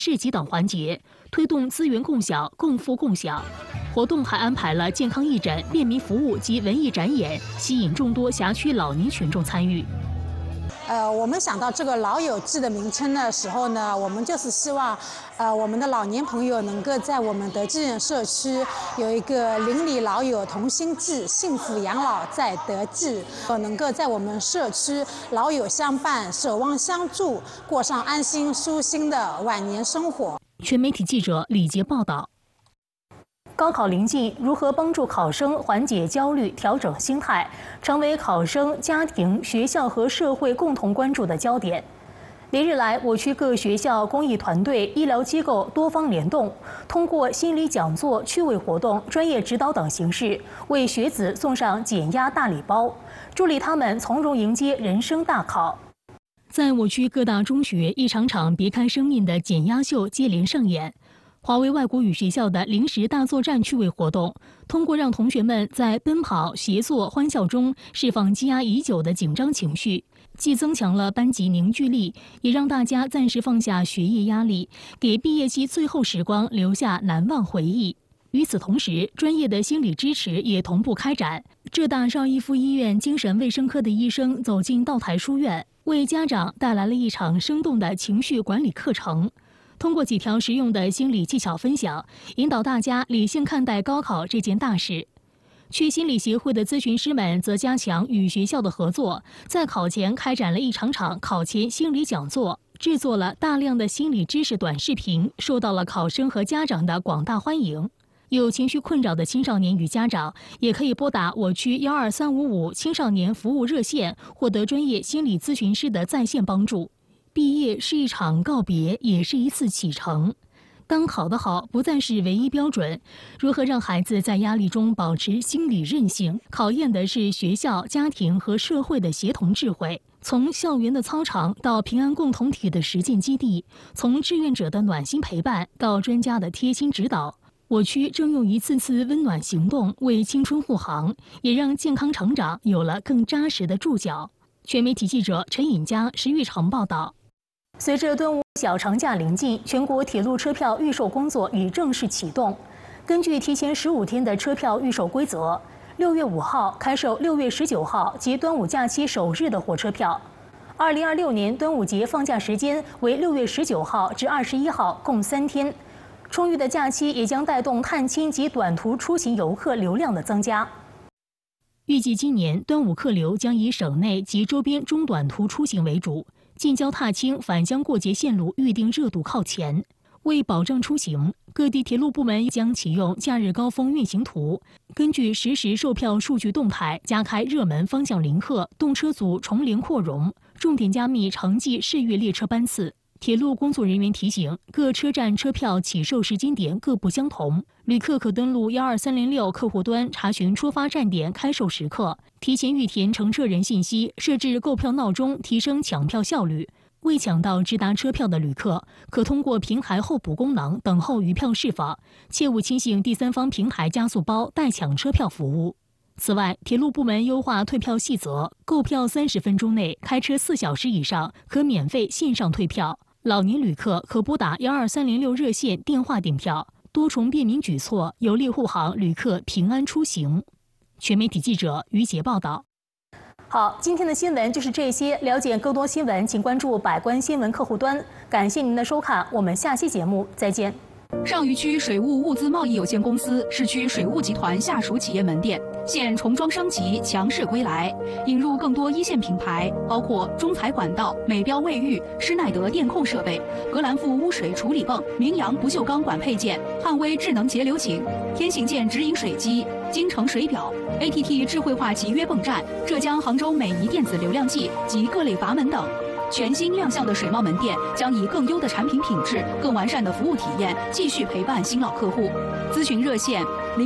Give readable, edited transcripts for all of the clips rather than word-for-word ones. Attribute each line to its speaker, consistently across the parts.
Speaker 1: 市集等环节，推动资源共享、共富共享。活动还安排了健康义诊、便民服务及文艺展演，吸引众多辖区老年群众参与。
Speaker 2: 我们想到这个老友记的名称的时候呢，我们就是希望，我们的老年朋友能够在我们德基人社区有一个邻里老友同心记，幸福养老在德基，能够在我们社区老友相伴，守望相助，过上安心舒心的晚年生活。
Speaker 1: 全媒体记者李杰报道。高考临近，如何帮助考生缓解焦虑、调整心态，成为考生、家庭、学校和社会共同关注的焦点。连日来，我区各学校、公益团队、医疗机构多方联动，通过心理讲座、趣味活动、专业指导等形式，为学子送上减压大礼包，助力他们从容迎接人生大考。在我区各大中学，一场场别开生面的减压秀接连上演。华为外国语学校的临时大作战趣味活动，通过让同学们在奔跑、协作、欢笑中释放积压已久的紧张情绪，既增强了班级凝聚力，也让大家暂时放下学业压力，给毕业季最后时光留下难忘回忆。与此同时，专业的心理支持也同步开展。浙大邵逸夫医院精神卫生科的医生走进道台书院，为家长带来了一场生动的情绪管理课程。通过几条实用的心理技巧分享，引导大家理性看待高考这件大事。区心理协会的咨询师们则加强与学校的合作，在考前开展了一场场考前心理讲座，制作了大量的心理知识短视频，受到了考生和家长的广大欢迎。有情绪困扰的青少年与家长，也可以拨打我区12355青少年服务热线，获得专业心理咨询师的在线帮助。毕业是一场告别，也是一次启程。当考得好不再是唯一标准，如何让孩子在压力中保持心理韧性，考验的是学校、家庭和社会的协同智慧。从校园的操场到平安共同体的实践基地，从志愿者的暖心陪伴到专家的贴心指导，我区正用一次次温暖行动为青春护航，也让健康成长有了更扎实的注脚。全媒体记者陈颖佳、石玉成报道。随着端午小长假临近，全国铁路车票预售工作已正式启动。根据提前15天的车票预售规则，6月5号开售6月19号及端午假期首日的火车票。2026年端午节放假时间为6月19号至21号，共3天。充裕的假期也将带动探亲及短途出行游客流量的增加。预计今年端午客流将以省内及周边中短途出行为主。近郊踏青、返乡过节线路预订热度靠前。为保障出行，各地铁路部门将启用假日高峰运行图，根据实时售票数据动态，加开热门方向临客、动车组重联扩容，重点加密城际市域列车班次。铁路工作人员提醒，各车站车票起售时间点各不相同，旅客可登录12306客户端查询出发站点开售时刻，提前预填乘车人信息，设置购票闹钟，提升抢票效率。未抢到直达车票的旅客，可通过平台候补功能等候余票释放，切勿轻信第三方平台加速包代抢车票服务。此外，铁路部门优化退票细则，购票30分钟内，开车4小时以上可免费线上退票。老年旅客可拨打12306热线电话订票，多重便民举措有力护航旅客平安出行。全媒体记者于杰报道。好，今天的新闻就是这些。了解更多新闻，请关注百官新闻客户端。感谢您的收看，我们下期节目再见。
Speaker 3: 上虞区水务物资贸易有限公司市区水务集团下属企业门店现重装升级，强势归来，引入更多一线品牌，包括中材管道、美标卫浴、施耐德电控设备、格兰富污水处理泵、明阳不锈钢管配件、汉威智能节流井、天行健直饮水机、京城水表、ATT 智慧化集约泵站、浙江杭州美仪电子流量计及各类阀门等。全新亮相的水贸门店将以更优的产品品质、更完善的服务体验，继续陪伴新老客户。咨询热线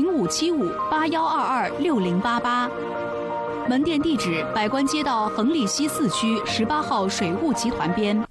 Speaker 3: 057581226088。门店地址：百官街道恒利西4区18号水务集团边。